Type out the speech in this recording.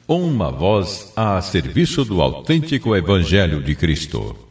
uma voz a serviço do autêntico Evangelho de Cristo.